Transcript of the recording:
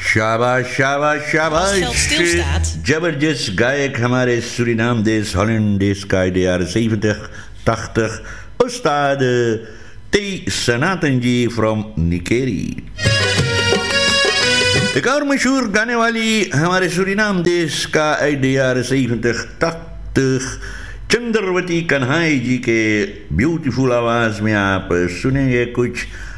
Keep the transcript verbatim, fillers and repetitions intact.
शाबाश शाबाश शाबाश। Als het veld stilstaat. जबरदस्त गायक हमारे सूरीनाम देश हॉलैंड देश का de jaren zeventig, tachtig. Ustad T. Sanatan ji from निकेरी। एक और मशहूर गाने वाली हमारे सूरीनाम देश का de jaren zeventig, tachtig Chandravati Kanhai जी के ब्यूटीफुल आवाज में आप सुनेंगे कुछ